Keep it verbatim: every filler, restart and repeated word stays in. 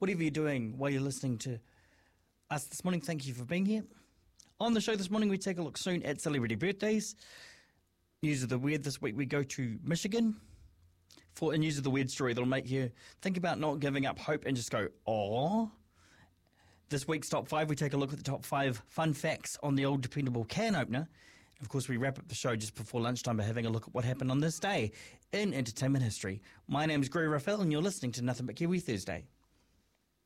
whatever you're doing while you're listening to us this morning, thank you for being here. On the show this morning, we take a look soon at celebrity birthdays. News of the Weird this week, we go to Michigan for a News of the Weird story that'll make you think about not giving up hope and just go, "Aww." This week's Top five, we take a look at the top five fun facts on the old dependable can opener. Of course, we wrap up the show just before lunchtime by having a look at what happened on this day in entertainment history. My name is Gregory Raphael, and you're listening to Nothing But Kiwi Thursday.